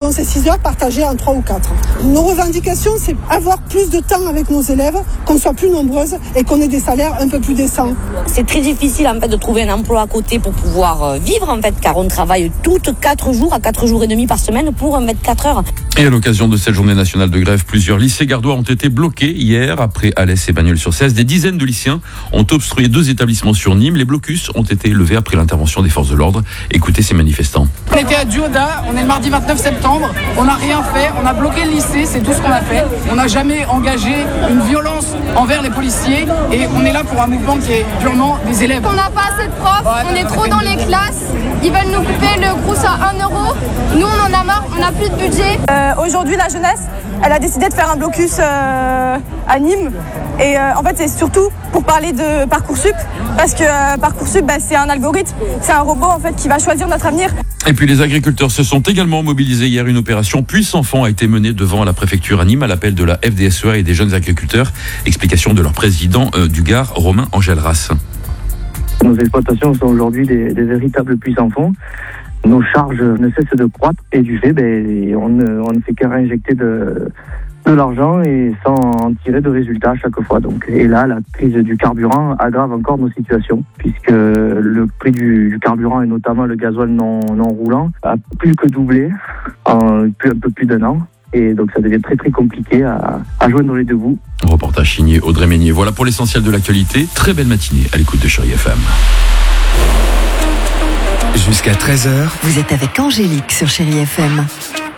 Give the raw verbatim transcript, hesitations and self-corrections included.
Sinon, c'est six heures partagées en trois ou quatre. Nos revendications, c'est avoir plus de temps avec nos élèves, qu'on soit plus nombreuses et qu'on ait des salaires un peu plus décents. C'est très difficile en fait de trouver un emploi à côté pour pouvoir vivre en fait, car on travaille toutes quatre jours à quatre jours et demi par semaine pour vingt-quatre heures. Et à l'occasion de cette journée nationale de grève, plusieurs lycées gardois ont été bloqués hier. Après Alès et Bagnols-sur-Cèze, des dizaines de lycéens ont obstrué deux établissements sur Nîmes. Les blocus ont été levés après l'intervention des forces de l'ordre. Écoutez ces manifestants. On était à Duoda, on est le mardi vingt-neuf septembre, on n'a rien fait, on a bloqué le lycée, c'est tout ce qu'on a fait. On n'a jamais engagé une violence envers les policiers et on est là pour un mouvement qui est purement des élèves. On n'a pas assez de profs, ouais, on est trop dans les classes, ils veulent nous couper le crous à un euro. Nous on en a marre, on n'a plus de budget. Euh, aujourd'hui la jeunesse, elle a décidé de faire un blocus euh, à Nîmes et euh, en fait c'est surtout pour parler de Parcoursup parce que euh, Parcoursup bah, c'est un algorithme, c'est un robot en fait qui va choisir notre avenir. Et puis les agriculteurs se sont également mobilisés hier. Une opération Puisse Enfant a été menée devant la préfecture à Nîmes à l'appel de la F D S E A et des jeunes agriculteurs. Explication de leur président euh, du Gard, Romain Engelras. Nos exploitations sont aujourd'hui des, des véritables puits sans fond. Nos charges ne cessent de croître et du fait, ben, on, ne, on ne fait que réinjecter de, de l'argent et sans en tirer de résultats à chaque fois. Donc, et là, la crise du carburant aggrave encore nos situations puisque le prix du, du carburant et notamment le gasoil non, non roulant a plus que doublé en plus, un peu plus d'un an. Et donc ça devient très très compliqué à, à joindre les deux bouts. Reportage signé Audrey Meignier. Voilà pour l'essentiel de l'actualité. Très belle matinée à l'écoute de Chérie F M. Jusqu'à treize heures. Vous êtes avec Angélique sur Chérie F M.